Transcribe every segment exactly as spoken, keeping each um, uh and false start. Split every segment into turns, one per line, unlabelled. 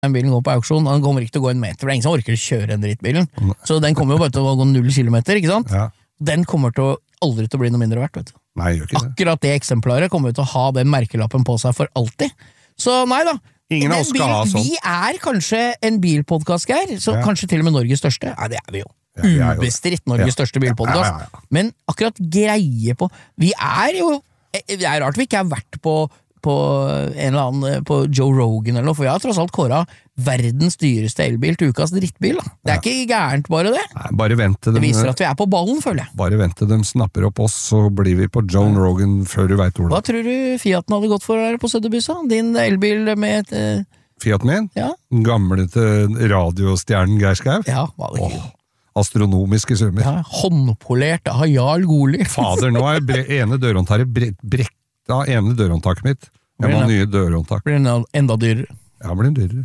den bilen går på auksjon, den kommer ikke til å gå en meter, for det er ingen som orker å kjøre den drittbilen. Så den kommer jo bare til å gå null kilometer, ikke sant?
Ja.
Den kommer til å aldri til å bli noe mindre verdt, vet du.
Nei, gjør ikke det.
Akkurat det eksemplaret kommer til å ha den merkelappen på seg for alltid. Så nei da.
Ingen av oss skal ha sånn.
Vi er kanskje en bilpodcast, Geir, så ja. Kanskje til og med Norges største. Ja, det er vi jo. Ja, Ubestridt Norges ja. Største bilpodcast. Ja, ja, ja. Men akkurat greie på Vi er jo Det er rart vi ikke har vært på På en eller annen På Joe Rogan eller noe, for jeg har tross alt kåret verdens dyreste elbil til ukas drittbil da. Det er ja. Ikke gærent bare det.
Nei, bare vent til
Det viser at vi er på ballen, føler jeg.
Bare vent til de snapper opp oss, så blir vi på Joe Rogan før du vet ordet.
Hva tror du Fiaten hadde gått for her på Søddebyssa? Din elbil med et uh...
Fiaten min?
Ja.
Gamle til radiostjernen Geir Skau?
Ja, hva det
ikke? Astronomiske summer.
Ja, håndpolert av Jarl Goli.
Fader, nå er bre ene dørhåndtaket brekt av ene dørhåndtaket mitt. Jeg må ha nye dørhåndtak.
Blir den enda dyrere?
Ja, blir den dyrere.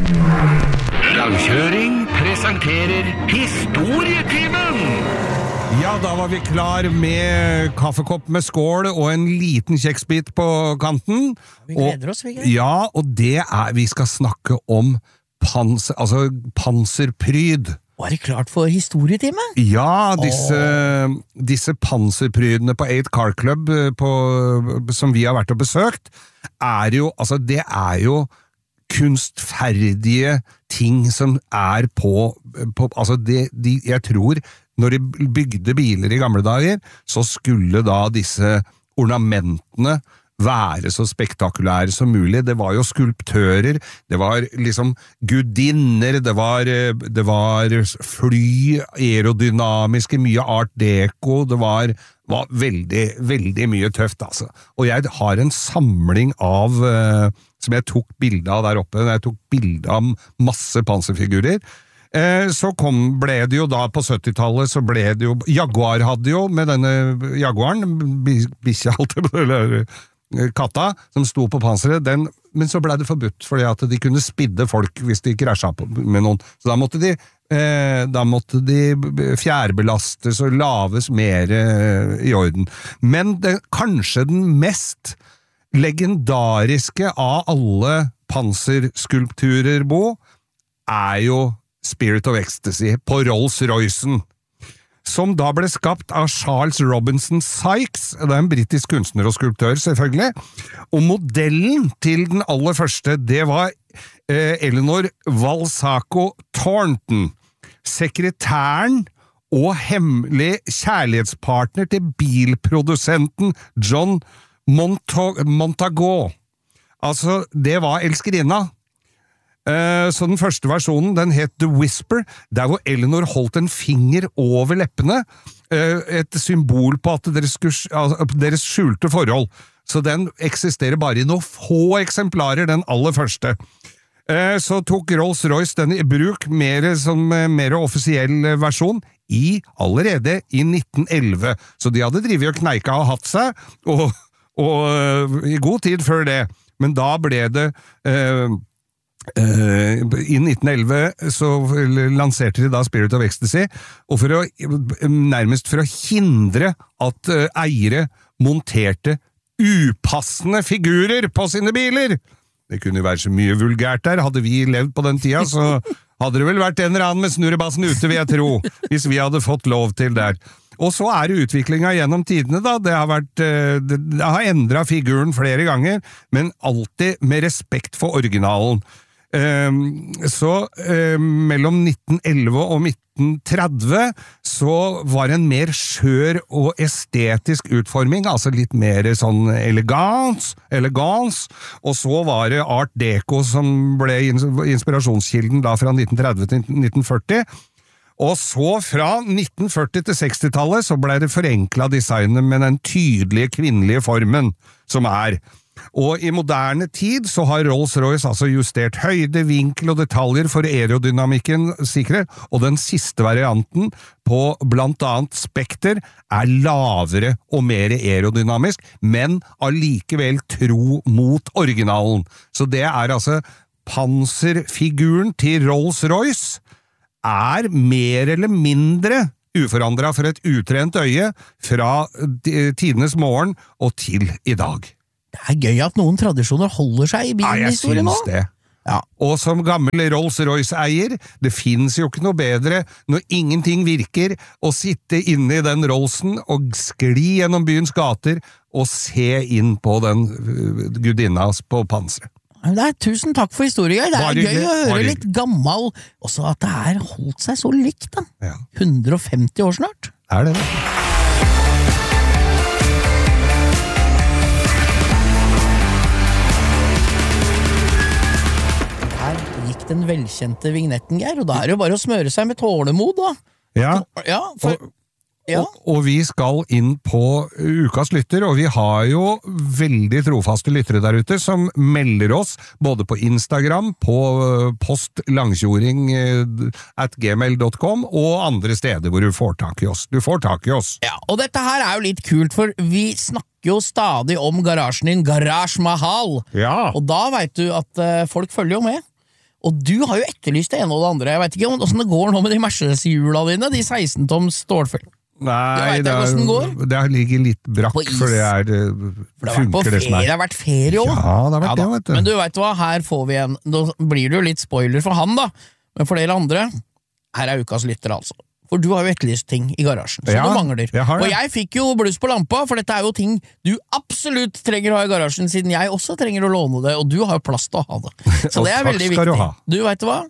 Langkjøring presenterer Historietimen!
Ja, da var vi klar med kaffekopp med skål og en liten kjeksbit på kanten.
Vi gleder oss, vi gleder.
Ja, og det er, vi skal snakke om panser, altså panserpryd.
Var det klart for historietime?
Ja, disse, oh. disse panserprydene på Eight Car Club på, som vi har vært og besøkt, er jo, altså det er jo kunstferdige ting som er på, på altså det, de, jeg tror, når de bygde biler i gamle dager, så skulle da disse ornamentene være så spektakulære som mulig. Det var jo skulptører, det var liksom gudinner, det var, det var fly, aerodynamiske, mye art deco, det var, var veldig, veldig mye tøft, altså. Og jeg har en samling av, som jeg tok bilde av der oppe, jeg tok bilde av masse panserfigurer. Så kom, ble det jo da på syttitallet, så ble det jo, Jaguar hadde jo med denne Jaguaren, bikkja alltid, eller katta som sto på panseret, den, men så ble det forbudt fordi at de kunne spidde folk hvis de krasjet med noen, så da måtte de eh, da måtte de fjærbelastes og laves mer eh, i orden. Men det, kanskje den mest legendariske av alle panserskulpturer, Bo, er jo Spirit of Ecstasy på Rolls-Roycen, som da ble skapt av Charles Robinson Sykes, det er en britisk kunstner og skulptør selvfølgelig, og modellen til den aller første, det var eh, Eleanor Valsaco Thornton, sekretæren og hemmelig kjærlighetspartner til bilprodusenten John Monta- Montagu. Altså, det var elskerinna. Uh, så den første versjonen, den het The Whisper, der hvor Eleanor holdt en finger over leppene, uh, et symbol på at deres, altså, deres skjulte forhold. Så den eksisterer bare i noen få eksemplarer, den aller første. Uh, så tok Rolls-Royce den i bruk mer som uh, mer offisiell versjon i allerede i nitten elleve. Så de hadde drivet og kneika og hatt seg, og, og uh, i god tid før det. Men da ble det uh, Uh, i nitten elleve så lanserte de da Spirit of Ecstasy, og for å, nærmest for å hindre at uh, eiere monterte upassende figurer på sine biler. Det kunne jo være så mye vulgært der. Hadde vi levd på den tida, så hadde det vel vært en eller annen med snurrebassen ute, vil jeg tro, hvis vi hadde fått lov til der. Og så er det utviklinga gjennom tidene da, det har vært, det, det har endret figuren flere ganger, men alltid med respekt for originalen. Um, så um, mellom nitten elleve og nitten tretti så var en mer skjør og estetisk utforming, altså litt mer sånn elegans, elegans, og så var det art deco som ble inspirasjonskilden da fra nitten tretti til nitten førti, og så fra nitten førti til sekstitallet så ble det forenklet designet med den tydelige kvinnelige formen som er. Og i moderne tid så har Rolls-Royce altså justert høyde, vinkel og detaljer for aerodynamikken sikre, og den siste varianten på blant annet Spectre er lavere og mer aerodynamisk, men allikevel tro mot originalen. Så det er altså panserfiguren til Rolls-Royce er mer eller mindre uforandret for et utrent øye fra tidenes morgen og til i dag.
Det er gøy at noen tradisjoner holder seg i bilhistorien nå.
Ja, jeg synes det.
Ja.
Og som gammel Rolls-Royce-eier, det finnes jo ikke noe bedre når ingenting virker, å sitte inne i den Rollsen og skli gjennom byens gater og se inn på den gudinna på panseret.
Det er, tusen takk for historien, det er
Bare
gøy å høre
bare
litt gammel, også at det er holdt seg så likt da.
Ja.
hundre og femti år snart.
Er det det?
Her gikk den velkjente vignetten, Geir, og da er det jo bare å smøre seg med tålemod da.
Ja,
Ja, for...
og,
Ja.
og, og vi skal inn på ukas lytter, og vi har jo veldig trofaste lyttere der ute som melder oss, både på Instagram, på postlangkjoring at gmail dot com, og andre steder hvor du får tak i oss. Du får tak i oss.
Ja, og dette her er jo litt kult, for vi snakker jo stadig om garasjen din, Garage Mahal,
Ja.
og da vet du at uh, folk følger jo med. Og du har jo etterlyst det ene og det andre. Jeg vet ikke hvordan det går nå med de Mercedes-hjula dine, de seksten toms stålfelt.
Nei,
vet
det,
hvordan den går.
er, det ligger litt brakk,
På is.
for det er
For det har vært på
funker det som
ferie,
er.
det har vært ferie også.
Ja, det har vært det,
da.
vet du.
Men du vet hva, her får vi en, nå blir det jo litt spoiler for han da, men for dere andre, her er ukas lytter altså. For du har jo etterlyst ting i garasjen, så
Ja,
du mangler.
jeg har det.
Og jeg fikk jo bluss på lampa, for dette er jo ting du absolutt trenger å ha i garasjen, siden jeg også trenger å låne det, og du har jo plass til å ha det. Så
Og
det er
takk
veldig
skal
viktig.
du ha.
Du vet hva?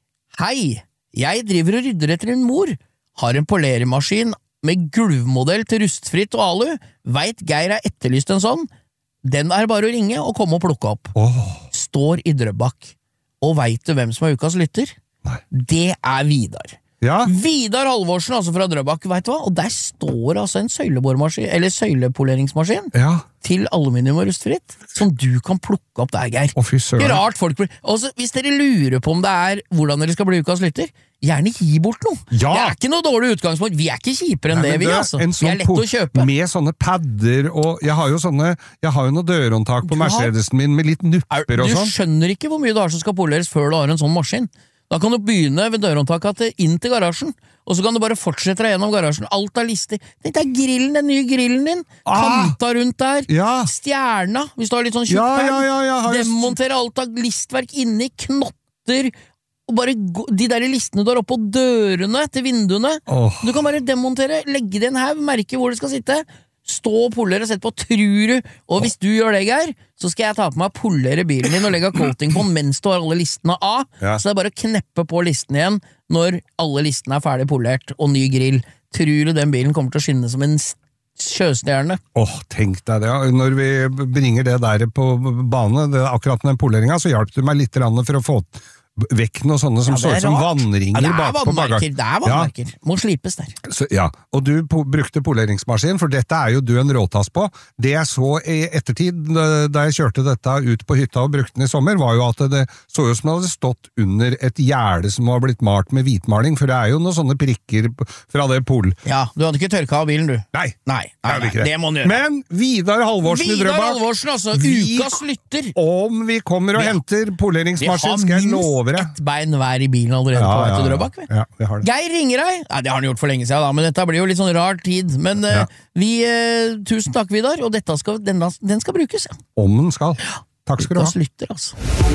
Hei, jeg driver og rydder etter en mor, har en poleremaskin med gulvmodell til rustfritt og alu, vet Geir har etterlyst en sånn, den er bare å ringe og komme og plukke opp.
Åh,
Står i Drøbak. Og vet du hvem som er ukas lytter?
Nei.
Det er Vidar.
ja,
Vidar Halvorsen, altså fra Drøbak, vet du hva? Og der står altså en søylebormaskin, eller søylepoleringsmaskin,
ja,
til aluminium og rustfritt, som du kan plukke opp der, Geir.
å fy
Ikke
søren.
rart folk blir... Også, hvis dere lurer på om det er hvordan dere skal bli ukas lytter, gjerne gi bort noe.
Ja.
Det er ikke noe dårlig utgangspunkt. Vi er ikke kjipere enn
Nei,
det,
men
vi,
du,
altså.
en
Vi
sånn
er lett
po-
å kjøpe.
Med sånne padder, og jeg har jo sånne, jeg har jo noen dørhåndtak på
Du har-
Mercedesen min med litt
Er,
nupper og
du
sånn.
skjønner ikke hvor mye du har som skal poleres før du har en sånn maskin. Da kan du begynne ved dørhåndtaket til- inn til garasjen, og så kan du bare fortsette deg gjennom garasjen. Alt er lister. Tenk deg grillen, den nye grillen din.
Ah!
Kanta rundt der.
Ja,
Stjerna, hvis du har litt sånn tjukk
ja,
pæl.
ja, ja, jeg har jo-
Demontere alt av listverk inni, knotter, og bare gå, de der listene du har oppå dørene til vinduene.
Åh.
Du kan bare demontere, legge det i en haug, merke hvor det skal sitte, stå og polere og sette på, tror du. Og hvis du gjør det, Geir, så skal jeg ta på meg å polere bilen din og legge coating på den mens du har alle listene av.
Ja.
Så det er bare å kneppe på listene igjen når alle listene er ferdig polert og ny grill. Tror du den bilen kommer til å skinne som en s- sjøstjerne?
Åh, tenk deg det. Ja. Når vi bringer det der på bane, det, akkurat med den poleringa, så hjalp du meg litt grann for å få vekk noe sånne som
Ja, det
så
er
ut som
rart.
vannringer
Ja, det er
bak på
vannmerker,
bagasjen.
det er vannmerker. Må slipes der.
Så, ja, og du po brukte poleringsmaskin, for dette er jo du en råtass på. Det jeg så i ettertid, da jeg kjørte dette ut på hytta og brukte den i sommer, var jo at det så jo som det hadde stått under et gjerde som var blitt malt med hvitmaling, for det er jo noen sånne prikker fra det pol...
Ja, du hadde ikke tørka av bilen, du.
Nei,
Nei, nei,
det er
nei,
ikke det.
det må du gjøre.
Men Vidar Halvorsen i
Vidar
Drøbak,
Halvorsen, altså,
Vi-
ukas lytter.
om vi kommer og
Vi-
henter
Vi
poleringsmaskin,
har
skal jeg love
minst
deg.
ett bein hver i bilen allerede på vei til Drøbak. vi.
ja, vi har det.
Geir ringer deg. Nei, det har han gjort for lenge siden, da, men dette blir jo litt sånn rar tid. Men eh,
Ja.
vi eh, tusen takk, Vidar, og dette skal, den, den skal brukes. Ja.
Om den skal. Takk skal du ha.
Ukas lytter, altså.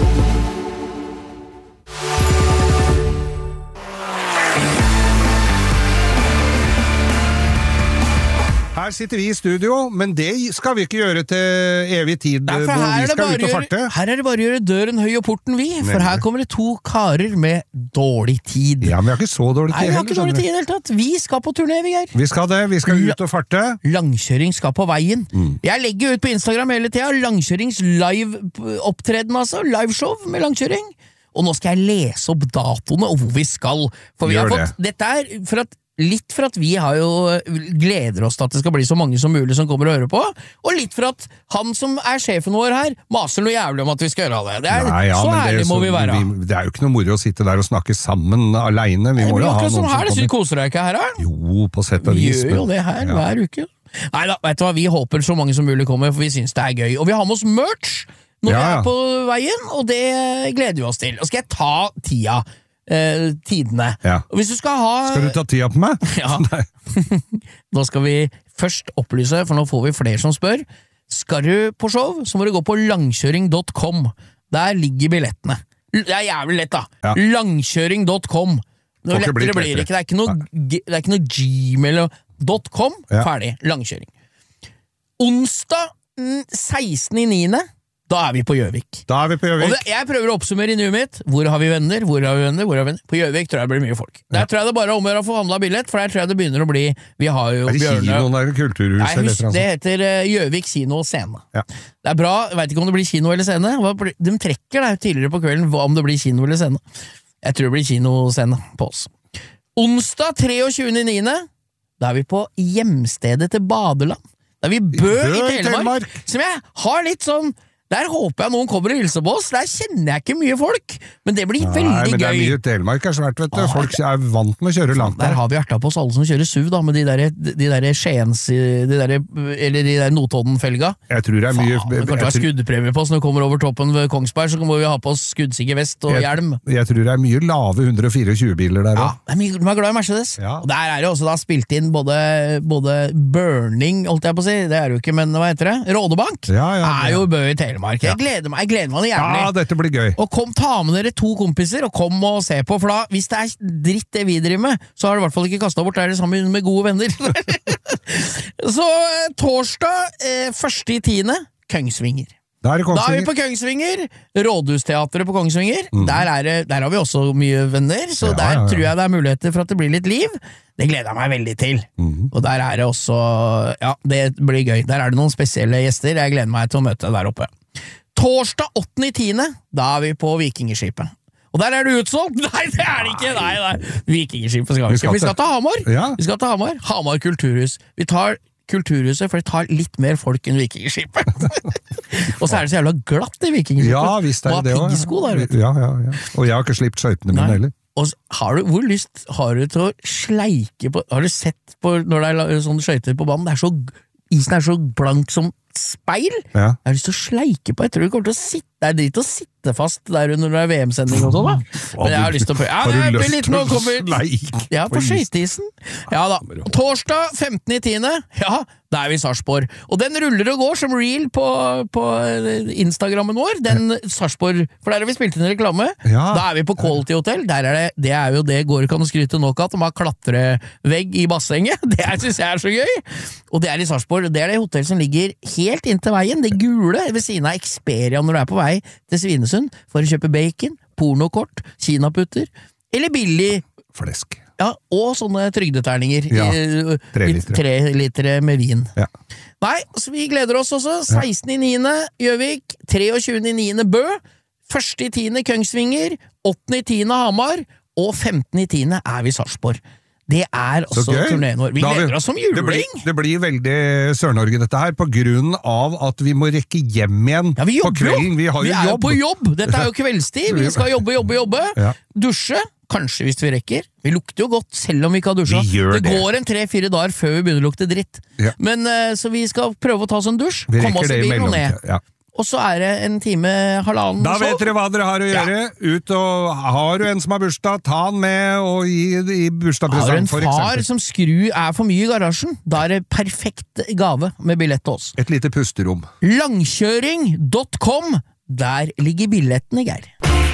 Her sitter vi i studio, men det skal vi ikke gjøre til evig tid,
Nei, for
hvor
her
vi
er, det
skal
bare
ut og
å
farte.
gjøre, her er det bare å gjøre døren høy og porten vid, for
Nemlig.
her kommer det to karer med dårlig tid.
Ja, men vi har ikke så dårlig
Nei,
tid
vi har
heller,
ikke dårlig
skjønner
tid i det hele tatt. Vi skal på turné, vi, Geir.
du. Vi skal det, vi skal ut og farte.
Langkjøring skal på veien.
Mm.
Jeg legger ut på Instagram hele tida langkjørings live-opptreden, altså. Liveshow med langkjøring. Og nå skal jeg lese opp datoene og hvor vi skal. For vi
Gjør
har fått, dette er for at, litt for at vi har jo gleder oss til at det skal bli så mange som mulig som kommer og hører på, og litt for at han som er sjefen vår her, maser noe jævlig om at vi skal gjøre det. Det er,
Nei, ja,
så
men det er
ærlig må
så-
vi være.
Det er jo ikke noe moro å sitte der og snakke sammen alene. Vi
Det
må
blir
jo ha
akkurat
noen
som
som
her, det synes
kommer.
koser deg ikke her, da?
Jo, på sett og
Vi
vis.
gjør jo
men-
det her
ja.
hver uke. Neida, vet du hva, vi håper så mange som mulig kommer, for vi synes det er gøy. Og vi har med oss merch når
Ja,
vi
ja.
er på veien, og det gleder vi oss til. Og skal jeg ta tida, eh, tidene.
Ja.
Og hvis du skal ha...
Skal du ta tida på meg?
Ja.
Nei.
Da skal vi først opplyse, for nå får vi flere som spør. Skal du på show, så må du gå på langkjøring punktum com. Der ligger billettene. Det er jævlig lett, da.
Ja.
Langkjøring punktum com. Noe lettere blir det ikke. Det er ikke noe, det er ikke noe Gmail punktum com. Ja. Ferdig. Langkjøring. Onsdag sekstende niende Da er vi på Gjøvik.
Da er vi på Gjøvik.
Og det, jeg prøver å oppsummere i nuet mitt. Hvor har vi venner? Hvor har vi venner? Hvor har vi venner? På Gjøvik tror jeg det blir mye folk. Der ja. tror jeg det bare er om å gjøre å få handlet billett, for der tror jeg det begynner å bli Vi har jo
Er det
Bjørne
kinoen der, kulturhuset?
Nei, husk, eller det heter Gjøvik kino og scene.
Ja.
Det er bra, jeg vet ikke om det blir kino eller scene. De trekker deg tidligere på kvelden om det blir kino eller scene. Jeg tror det blir kino og scene på oss. Onsdag treogtjuende niende Da er vi på hjemstedet til Badeland. Da er vi Bø, Bø i Telemark, Telemark, som jeg har litt sånn Der håper jeg noen kommer og hilser på oss. Der kjenner jeg ikke mye folk, men det blir Nei, veldig gøy.
Men det er mye Telemark er svært, vet du. Folk er vant med å kjøre langt.
Der har vi hjertet på oss alle som kjører S U V, da, med de der, de der Skiens, de der, eller de der Notodden-felga.
Jeg tror det er mye...
Faen, det kan ikke være skuddpremie på oss når vi kommer over toppen ved Kongsberg, så må vi ha på oss skuddsikker vest og
jeg,
hjelm.
Jeg tror det er mye lave hundre fireogtjue biler der.
Ja, det er mye, de er glad i Mercedes. Ja. Og der er det også da spilt inn både, både Burning, holdt jeg på å si, det er jo ikke, men hva heter det? Rådebank
ja, ja, ja.
er jo Bø i Telemark. Jeg gleder meg Jeg gleder meg jævlig.
Ja, dette blir gøy.
Og kom, ta med dere to kompiser, og kom og se på, for da, hvis det er dritt det vi driver med, så har du i hvert fall ikke kastet bort, det er det sammen med gode venner. Så torsdag, eh, første i tiende, Kongsvinger.
Da er,
da er vi på Kongsvinger, Rådhusteatret på Kongsvinger, mm. der, er det, der har vi også mye venner, så ja, der ja, ja. tror jeg det er muligheter for at det blir litt liv. Det gleder jeg meg veldig til. Mm. Og der er det også, ja, det blir gøy. Der er det noen spesielle gjester, jeg gleder meg til å møte der oppe. Torsdag åttende tiende Da er vi på Vikingskipet. Og der er det utsolgt! Nei, det er det ikke! Nei, nei. Vikingskipet skal vi ikke. Vi skal til Hamar.
Ja.
Vi skal til Hamar. Hamar kulturhus. Vi tar kulturhuset, for det tar litt mer folk enn Vikingskipet. Og så er det så jævla glatt i Vikingskipet.
Ja, visst er det det
også. Der, vet du.
Ja, ja, ja. Og jeg har ikke slipt skøytene mine heller.
Og har du, hvor lyst har du til å sleike på Har du sett på når det er sånne skøyter på banen? Det er så, isen er så blank som speil.
Ja.
Jeg har lyst til å sleike på. Jeg tror du kommer til å sitte Det er dritt å sitte fast der under V M-sending og sånn, da. Men jeg har lyst til å prøve. Ja,
har du
lyst
til å sleike?
Ja, på skøyteisen. Ja da. Torsdag femtende tiende Ja, da er vi i Sarpsborg. Og den ruller og går som reel på, på Instagrammen vår. Den Sarpsborg, for der har vi spilt inn reklame.
Ja.
Da er vi på Quality Hotel. Der er det, det er jo det går kan du skryte nok at de har klatrevegg i bassenget. Det synes jeg er så gøy. Og det er i Sarpsborg. Det er det hotellet som ligger helt inntil veien. Det gule ved siden av Xperia når du er på vei til Svinesund for å kjøpe bacon, pornokort, kinaputter eller billig
flesk.
Ja, og sånne trygdeterninger.
Ja, tre liter.
Tre liter med vin.
Ja.
Nei, så vi gleder oss også. sekstende niende Gjøvik, treogtjuende niende Bø, første i tiende Kongsvinger, åttende i tiende Hamar, og femtende i tiende er vi i Sarpsborg. Det er også turneen vår. Vi gleder oss som juling!
Det blir, det blir veldig Sør-Norge dette her, på grunn av at vi må rekke hjem igjen
ja, vi
på kvelden. Vi har jo
vi er
jobb.
jo på jobb! Dette er jo kveldstid, vi skal jobbe, jobbe, jobbe.
Ja.
Dusje, kanskje hvis vi rekker. Vi lukter jo godt, selv om vi ikke har dusja.
Det,
det går en tre-fire dager før vi begynner å lukte dritt.
Ja.
Men så vi skal prøve å ta oss en dusj, komme oss i bilen og ned.
Ja.
Og så er det en time, halvannen
Da vet dere hva dere har å gjøre. Ja. Ut og Har du en som har bursdag, ta han med og gi, gi bursdagspresang, for eksempel.
Har du en far som skru er for mye i garasjen, da er det perfekt gave med billett til oss.
Et lite pusterom.
Langkjøring punktum com Der ligger billettene, Geir.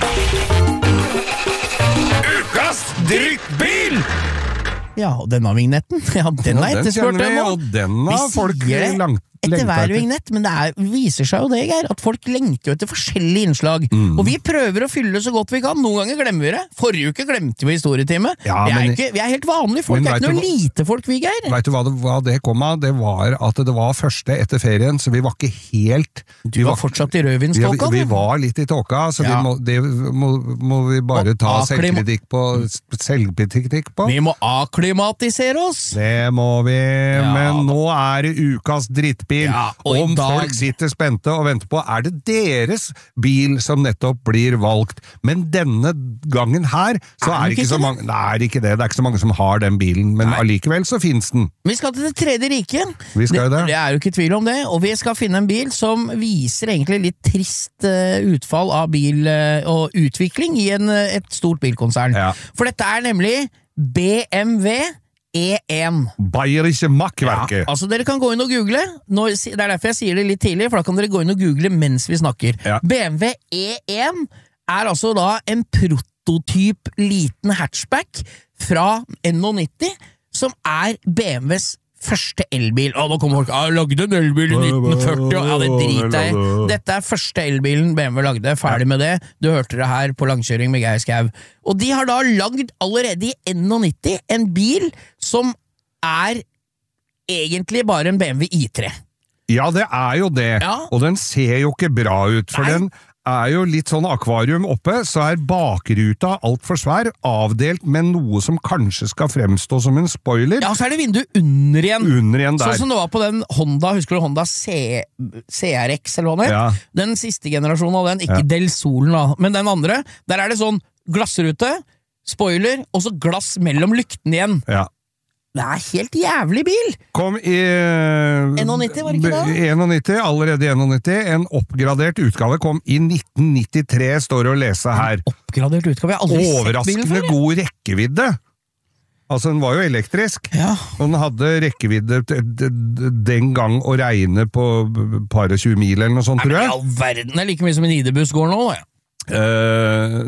Ukas drittbil!
Ja, og denne vignetten, ja, den er etterspurt.
Den kjenner vi, og den har folk langt
etter hver vignett, men det er, viser seg jo det, Geir, at folk lengter jo etter forskjellige innslag, mm. og vi prøver å fylle så godt vi kan. Noen ganger glemmer vi det. Forrige uke glemte vi historietime. Ja, vi, er ikke, vi er helt vanlige folk, det er ikke noe lite folk, vi, Geir.
Vet du hva det, hva det kom av? Det var at det var første etter ferien, så vi var ikke helt...
Du var, var fortsatt i rødvinståka,
vi, vi, vi var litt i tåka, så ja. vi må, det må, må vi bare ta selvkritikk på, selvkritikk på.
Vi må akklimatisere oss.
Det må vi, ja. Men nå er det ukas drittbil. Ja, om dag... folk sitter spente og venter på, er det deres bil som nettopp blir valgt. Men denne gangen her, så er, er det ikke, ikke så mange... Nei, det er ikke det. Det er ikke så mange som har den bilen, men Nei. allikevel så finnes den.
Vi skal til det tredje riket.
Vi skal
det,
det.
det er jo ikke tvil om det, og vi skal finne en bil som viser egentlig litt trist uh, utfall av bil uh, og utvikling i en, uh, et stort bilkonsern. Ja. For dette er nemlig B M W E én.
Bayerische Mackwerke.
Ja, altså dere kan gå inn og google. Nå, det er derfor jeg sier det litt tidlig, for da kan dere gå inn og google mens vi snakker. Ja. B M W E én er altså da en prototyp liten hatchback fra N nitti, som er B M W's første elbil. Å, nå kommer folk, jeg lagde en elbil i nitten førti, ja, det driter jeg i. Dette er første elbilen B M W lagde, ferdig med det. Du hørte det her på langkjøring med Geir Skau. Og de har da lagd allerede i N nitti en bil som er egentlig bare en B M W i tre.
Ja, det er jo det, ja. Og den ser jo ikke bra ut, for Nei. Den er jo litt sånn akvarium oppe, så er bakruta alt for svær, avdelt med noe som kanskje skal fremstå som en spoiler.
Ja, så er det vindu under igjen.
Under igjen der.
Sånn som det var på den Honda, husker du Honda C, C R X eller hva det? Ja. Den siste generasjonen av den, ikke ja. Del Solen da, men den andre, der er det sånn glassrute, spoiler, og så glass mellom lykten igjen. Ja. Det er helt jævlig bil! Kom i
N
nitti, var det ikke det?
N nitti, allerede i N nitti. En oppgradert utgave kom i nitten nittitre, står det å lese her.
En oppgradert utgave? Jeg har aldri
Overraskende
sett bilen før,
god rekkevidde. Altså, den var jo elektrisk. Ja. Og den hadde rekkevidde den gang å regne på par og tjue mil eller noe sånt, tror jeg.
I all verden, det er like mye som en I D-buss går nå, ja.
Uh,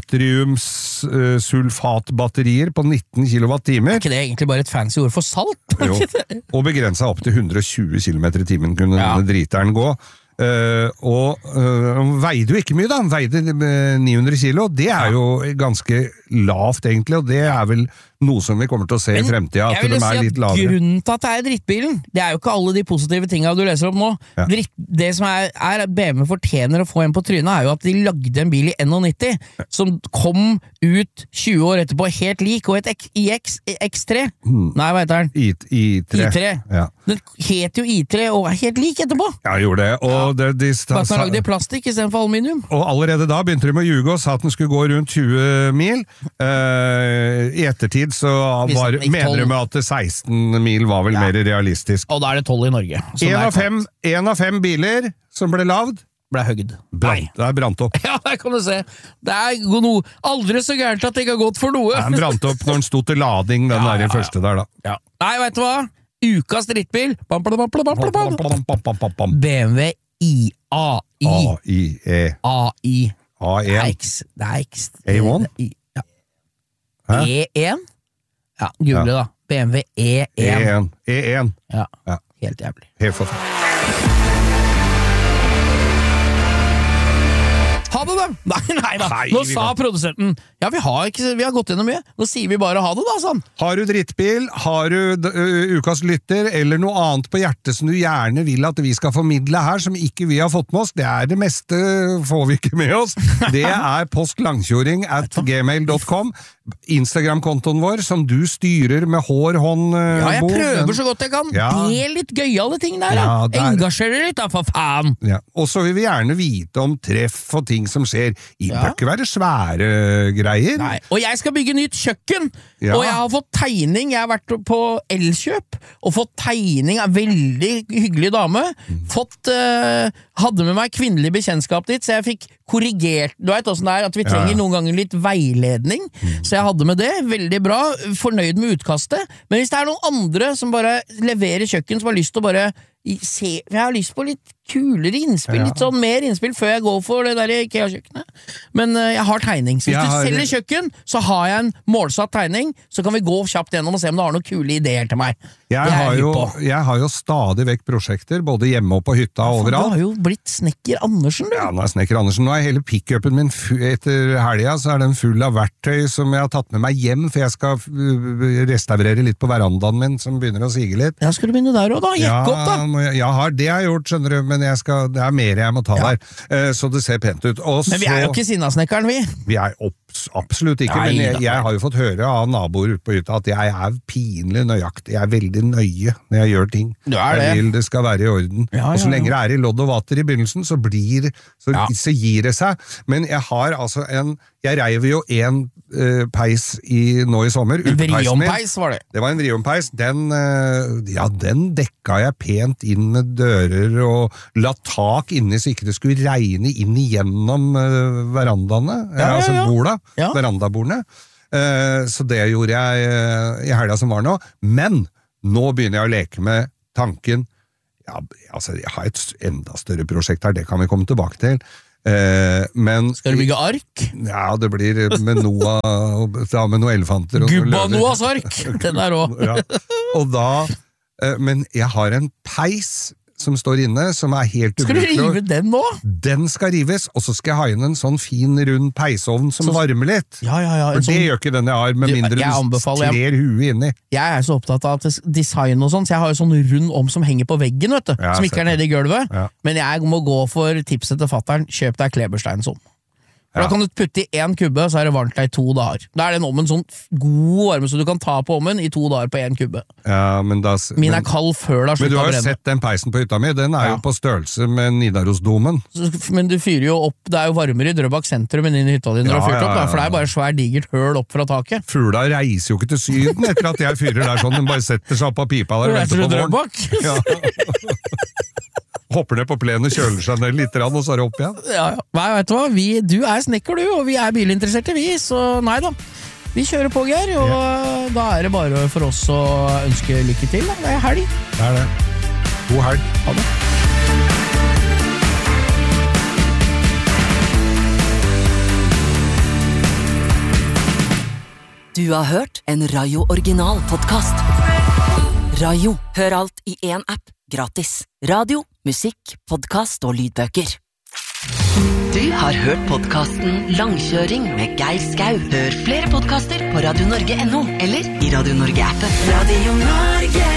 natriumsulfatbatterier på nitten kilowatt-timer.
Er ikke det egentlig bare et fancy ord for salt?
Jo, og begrenset opp til hundre og tjue kilometer i timen kunne ja. Denne driteren gå. Uh, og uh, veide jo ikke mye da, han veide ni hundre kilo, det er jo ganske lavt egentlig, og det er vel noe som vi kommer til å se Men i fremtiden, at de er si litt lavere.
Grunnen til at det er drittbilen, det er jo ikke alle de positive tingene du leser opp nå. Ja. Dritt, det som er, er at B M W fortjener å få en på trynet, er jo at de lagde en bil i N nitti, som kom ut tjue år etterpå helt lik, og et I X, X tre. Hmm. Nei, hva heter den?
I, I3.
I tre. Ja. Den het jo I tre, og er helt lik etterpå.
Ja, gjorde det. Og ja. det, de,
Bare så lagde de plastikk i stedet for aluminium.
Og allerede da begynte de å ljuge og sa at den skulle gå rundt tjue mil. Uh, I ettertid så var, mener de at seksten mil var vel ja. Mer realistisk.
Og da er det tolv i Norge.
En av, fem, en av fem biler som ble lavd,
ble høgd.
Brant, det er brant opp.
Ja, det kan du se. Det er noe, aldri så gærent at det ikke har gått for noe.
Den brant opp når den sto til lading, den ja, der i ja, første der da.
Ja. Nei, vet du hva? Ukas drittbil. B M W I A I.
A I E.
A I.
A
én. Det er X. Det er X.
A én?
Ja. E én? Ja, google ja. Da. B M W E én.
E én. E én.
Ja. Ja, helt jævlig.
Helt forferdelig.
Ha det da! Nei, nei da, nei, nå sa kan... produsenten ja, vi har, ikke, vi har gått gjennom mye, nå sier vi bare ha det da, sånn.
Har du drittbil, har du uh, ukas lytter, eller noe annet på hjertet som du gjerne vil at vi skal formidle her, som ikke vi har fått med oss, det er det meste får vi ikke med oss, det er postlangkjøring at gmail dot com, Instagram-kontoen vår, som du styrer med hår, hånd, uh,
ja, jeg bord. Prøver så godt jeg kan, ja. Det er litt gøyale ting der, ja, der. Engasjerer litt da, for faen.
Ja. Og så vil vi gjerne vite om treff og ting som skjer. I ja. Bør ikke være svære greier.
Nei. Og jeg skal bygge nytt kjøkken, ja. Og jeg har fått tegning, jeg har vært på Elkjøp, og fått tegning av veldig hyggelig dame, mm. fått, uh, hadde med meg kvinnelig bekjentskap dit, så jeg fikk korrigert, du vet hvordan det er, at vi trenger ja. Noen ganger litt veiledning, mm. så jeg hadde med det, veldig bra, fornøyd med utkastet, men hvis det er noen andre som bare leverer kjøkken, som har lyst til å bare se, jeg har lyst på litt kulere innspill, ja. Litt sånn mer innspill før jeg går for det der IKEA-kjøkkenet. Men uh, jeg har tegning, så hvis jeg du har... selger kjøkken, så har jeg en målsatt tegning, så kan vi gå kjapt gjennom og se om du har noen kule ideer til meg.
Jeg har, jo, jeg har jo stadig vekk prosjekter, både hjemme og på hytta og overalt.
Du har jo blitt Snekker Andersen, du.
Ja, nå er Snekker Andersen. Nå er hele pick-upen min etter helga, så er den full av verktøy som jeg har tatt med meg hjem, for jeg skal restaurere litt på verandaen min, som begynner å sige litt.
Ja, skal du begynne der også da? Jekk ja, opp da!
Jeg, jeg har det jeg har gjort, skjønner du, men jeg skal, det er mer jeg må ta ja. Der, så det ser pent ut. Og
men vi er jo ikke Sinnasnekkeren, vi.
Vi er obs, absolutt ikke, nei, men jeg, jeg har jo fått høre av naboer ute på hytta at jeg er pinlig nøyaktig, jeg er veldig nøye når jeg gjør ting.
Du er det.
Jeg vil det skal være i orden. Ja, ja, og så lenge det er i lodd og vater i begynnelsen, så blir, så, ja. Så gir det seg. Men jeg har altså en, jeg reiv jo en uh, peis i, nå i sommer.
En vriompeis var det?
Det var en vriompeis. Den, uh, ja, den dekka jeg pent inn med dører og la tak inni så ikke det skulle regne inn igjennom uh, verandaene, ja, ja, ja. Altså borda, ja. Verandabordene. Uh, så det gjorde jeg uh, i helga som var nå. Men nå begynner jeg å leke med tanken, ja, altså jeg har et enda større prosjekt her, det kan vi komme tilbake til. Eh, men,
Skal du bygge ark?
Ja, det blir med Noah, ja, med noen elefanter. Og
Gubba Noahs ark! Den er også.
Ja. Og da, eh, men jeg har en peis som står inne, som er helt
Skal du rive den nå?
Den skal rives, og så skal jeg ha inn en sånn fin, rund peisovn som så, varmer litt.
Ja, ja, ja.
For
sånn,
det gjør ikke den jeg har, med mindre du strer huet inni.
Jeg er så opptatt av design og sånn, så jeg har jo sånn rund om som henger på veggen, vet du, ja, som ikke er nede i gulvet. Ja. Men jeg må gå for tipset til fatteren, kjøp deg klebersteinsom. For ja. Da kan du putte i en kubbe, så er det varmt deg i to dager. Da er den ommen sånn god varme, så du kan ta på ommen i to dager på en kubbe.
Ja, men da,
Min er kald før da.
Men du har jo sett den peisen på hytta mi, den er ja. jo på størrelse med Nidarosdomen.
Men du fyrer jo opp, det er jo varmere i Drøbak sentrum enn inn i hytta din når ja, du har fyrt opp, da, for det er bare svær digert høl opp fra taket.
Fugla reiser jo ikke til syden etter at jeg fyrer der sånn, den bare setter seg opp av pipa der og venter på våren. Ja. Hopper ned på plenen og kjøler seg ned litt, og så er det opp igjen.
Ja, ja. Nei, vet du hva? Vi, du er snekker, du, og vi er bilinteresserte, vi, så nei da. Vi kjører på, Geir, og ja. Da er det bare for oss å ønske lykke til. Da. Det er helg.
Det er det. God helg.
Ha det.
Du har hørt en Rayo Original podcast. Rayo, hør alt i en app, gratis. Radio, musikk, podcast og lydbøker. Du har hørt podcasten Langkjøring med Geir Skau. Hør flere podcaster på radio norge punktum no eller i Radio Norge-appen. Radio Norge!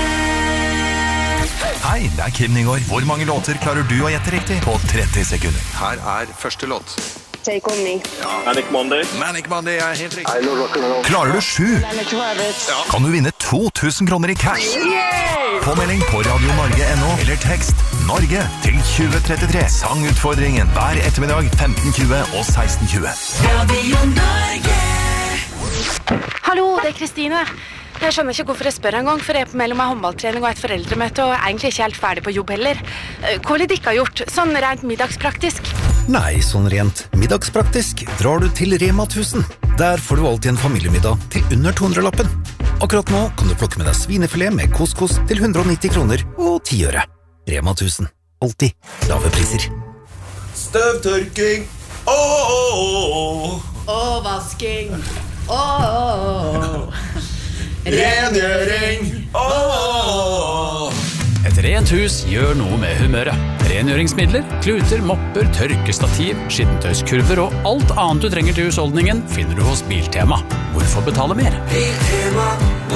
Hei, det er Kim Nygaard. Hvor mange låter klarer du å gjette riktig på tretti sekunder?
Her er første låt.
Take on me.
Ja. Manic Monday.
Manic Monday er helt riktig. Klarer du sju? Ja. Kan du vinne to tusen kroner i cash? Yeah! Påmelding på radio norge punktum no eller tekst Norge til tjue trettitre. Sangutfordringen hver ettermiddag femten tjue og seksten tjue.
Radio Norge!
Hallo, det er Kristine. Jeg skjønner ikke hvorfor jeg spør en gang, for jeg er på mellom en håndballtrening og et foreldremøte, og egentlig ikke helt ferdig på jobb heller. Hva vil dere ha gjort, sånn rent middagspraktisk?
Nei, sånn rent middagspraktisk drar du til Rema tusen. Der får du alltid en familiemiddag til under to hundre lappen. Akkurat nå kan du plukke med deg svinefilet med couscous til hundre og nitti kroner og ti øre. Rema tusen. Alltid lave priser.
Støvtørking. Åh, åh, åh.
Og vasking. Åh, åh, åh.
Rengjøring. Åh.
Et rent hus gjør noe med humøret. Rengjøringsmidler, kluter, mopper, tørkestativ, skittentøyskurver og alt annet du trenger til husholdningen finner du hos Biltema. Hvorfor betale mer?
Biltema.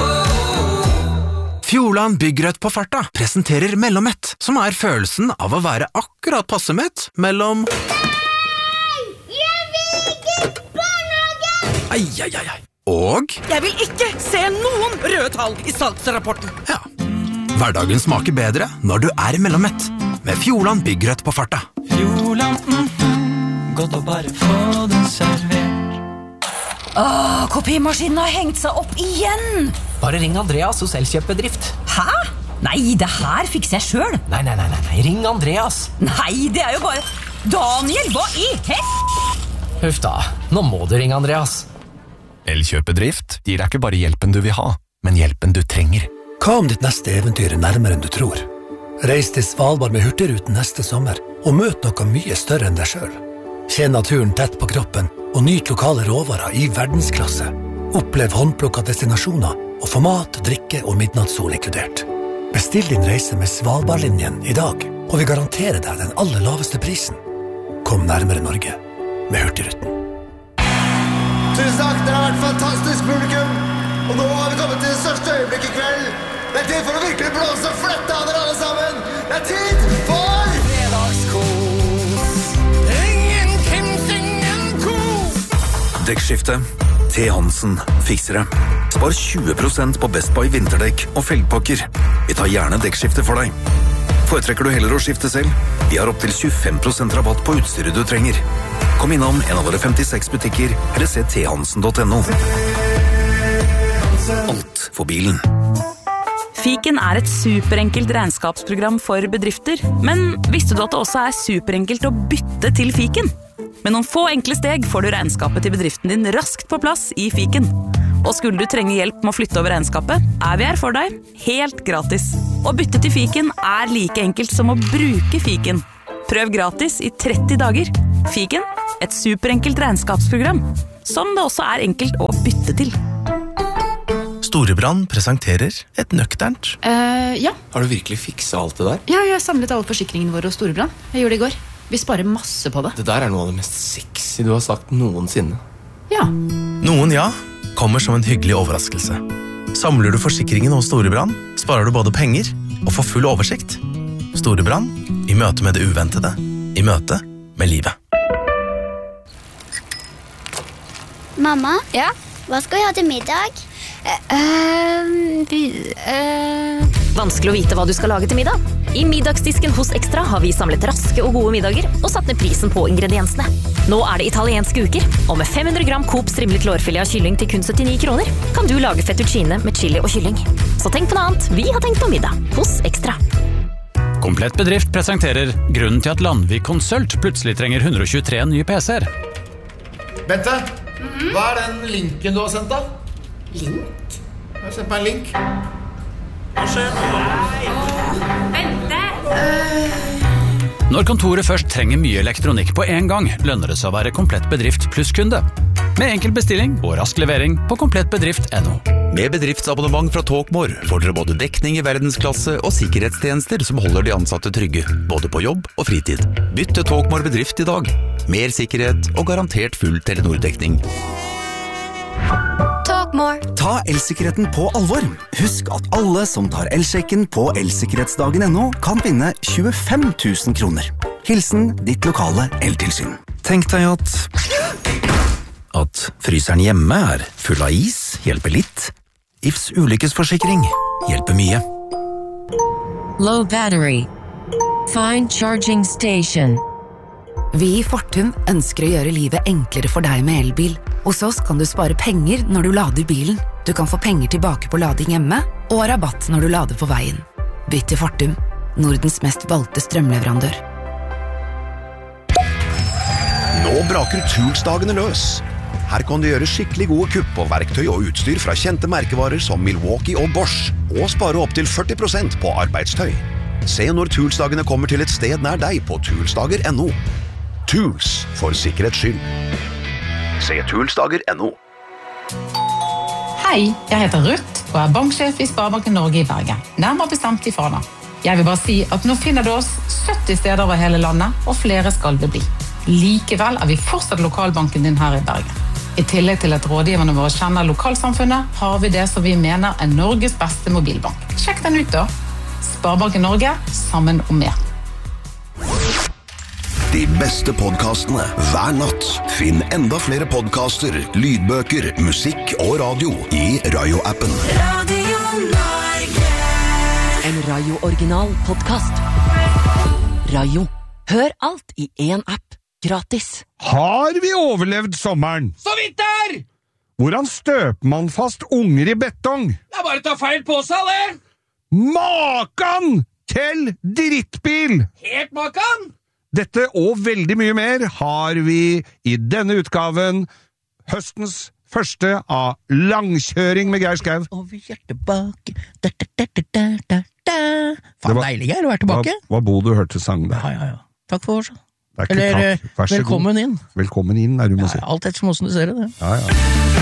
Fjordland Byggrødt på farta presenterer Mellomett, som er følelsen av å være akkurat passe mett mellom...
Nei! Jeg vil ikke barnehage!
Ai, ai, ai, ai. Og...
Jeg vil ikke se noen røde tall i salgsrapporten.
Ja. Hverdagen smaker bedre når du er mellomett. Med Fjordland Byggrødt på farta.
Fjordland, mm-hmm. Godt å bare få det servert.
Åh, kopimaskinen har hengt seg opp igjen.
Bare ring Andreas hos Elkjøpbedrift.
Hæ? Nei, det her fikser jeg selv.
Nei, nei, nei, nei, ring Andreas.
Nei, det er jo bare... Daniel, hva i hel...
Huff da, nå må du ringe Andreas.
Elkjøpbedrift gir deg ikke bare hjelpen du vil ha, men hjelpen du trenger.
Hva om ditt neste eventyr er nærmere enn du tror? Reis til Svalbard med Hurtigruten neste sommer, og møt noe mye større enn deg selv. Kjenn naturen tett på kroppen, og nyt lokale råvarer i verdensklasse. Opplev håndplukket destinasjoner, og få mat, drikke og midnattssol inkludert. Bestill din reise med Svalbardlinjen i dag, og vi garanterer deg den aller laveste prisen. Kom nærmere Norge med Hurtigruten.
Tusen takk, dere har vært fantastisk publikum. Og nå har vi kommet til det største øyeblikk i kveld. Det er tid for å virkelig blåse og flette av dere alle sammen. Det er tid for fredagskos.
Ingen Kims, ingen kos.
Dekkskifte. T. Hansen fikser det. Spar tjue prosent på Best Buy vinterdekk og felgpakker. Vi tar gjerne dekkskifte for deg. Foretrekker du heller å skifte selv? Vi har opp til tjuefem prosent rabatt på utstyret du trenger. Kom innom en av våre femtiseks butikker, eller se t hansen punktum no. Alt for bilen.
Fiken er et superenkelt regnskapsprogram for bedrifter, men visste du at det også er superenkelt å bytte til Fiken? Med noen få enkle steg får du regnskapet til bedriften din raskt på plass i Fiken. Og skulle du trenge hjelp med å flytte over regnskapet, er vi her for deg, helt gratis. Å bytte til Fiken er like enkelt som å bruke Fiken. Prøv gratis i tretti dager. Fiken, et superenkelt regnskapsprogram, som det også er enkelt å bytte til.
Storebrand presenterer et nøkternt.
Uh, ja.
Har du virkelig fikset alt det der?
Ja, jeg har samlet alle forsikringene våre hos Storebrand. Jeg gjorde det i går. Vi sparer masse på det.
Det der er noe av det mest sexy du har sagt noensinne.
Ja.
Noen ja, kommer som en hyggelig overraskelse. Samler du forsikringen hos Storebrand, sparer du både penger og får full oversikt. Storebrand, i møte med det uventede, i møte med livet.
Mamma, ja? Hva skal vi ha til middag? Uh, uh, uh.
Vanskelig å vite hva du skal lage til middag. I middagsdisken hos Extra har vi samlet raske og gode middager og satt ned prisen på ingrediensene. Nå er det italienske uker, og med fem hundre gram Coop strimlet lårfilet av kylling til kun syttini kroner, kan du lage fettuccine med chili og kylling. Så tenk på noe annet. Vi har tenkt på middag hos Extra.
Komplett Bedrift presenterer grunnen til at Landvik Consult plutselig trenger hundre og tjuetre nye P C-er.
Bente, mm-hmm. Hva er den linken du har sendt da? Link? Jeg har sendt meg en link. Hva skjer?
Bente!
Når kontoret først trenger mye elektronikk på en gang, lønner det seg å være Komplett Bedrift pluss-kunde. Med enkel bestilling og rask levering på komplett bedrift punktum no.
Med bedriftsabonnement fra Talkmore får dere både dekning i verdensklasse og sikkerhetstjenester som holder de ansatte trygge, både på jobb og fritid. Bytt til Talkmore Bedrift i dag. Mer sikkerhet og garantert full Telenor-dekning.
Talkmore. Ta elsikkerheten på alvor. Husk at alle som tar elsjekken på elsikkerhetsdagen punktum no kan vinne tjuefem tusen kroner. Hilsen ditt lokale eltilsyn.
Tenk deg at at fryseren hjemme er full av is, hjelper litt. I F S ulykkesforsikring hjelper mye.
Low battery. Find charging station.
Vi i Fortum ønsker å gjøre livet enklere for deg med elbil. Hos oss kan du spare penger når du lader bilen. Du kan få penger tilbake på lading hjemme, og rabatt når du lader på veien. Bytt til Fortum, Nordens mest valgte strømleverandør.
Nå braker Toolsdagene løs. Her kan du gjøre skikkelig gode kupp på verktøy og utstyr fra kjente merkevarer som Milwaukee og Bosch, og spare opp til førti prosent på arbeidstøy. Se når Toolsdagene kommer til et sted nær deg på toolsdager punktum no. Tools for sikkerhets skyld. Se toolsdager punktum no.
Hei, jeg heter Ruth og er banksjef i Sparebanken Norge i Bergen. Nærmere bestemt i Fana. Jeg vil bare si at nå finner du oss sytti steder over hele landet, og flere skal det bli. Likevel er vi fortsatt lokalbanken din her i Bergen. I tillegg til at rådgiverne våre kjenner lokalsamfunnet, har vi det som vi mener er Norges beste mobilbank. Sjekk den ut da. Sparebanken Norge, sammen om mer.
De beste podcastene hver natt. Finn enda flere podcaster, lydbøker, musikk og radio i Rayo-appen.
Radio Norge. En Rayo-original podcast. Rayo. Hør alt i en app. Gratis.
Har vi overlevd sommeren?
Så vidt der!
Hvordan støper man fast unger i betong?
Det er bare å ta feil på seg, det!
Makan til drittbil!
Helt makan!
Dette og veldig mye mer har vi i denne utgaven, høstens første av Langkjøring med Geir Skau.
Og vi er tilbake. Da, da, da, da, da, da. Faen, deilig, Geir, å være tilbake.
Hva, hva Bo du hørte sang der?
Ja, ja, ja. Takk for oss.
Eller,
velkommen inn.
Velkommen inn, er du må
ja,
si.
Alt etter som hvordan du ser det.
Ja, ja.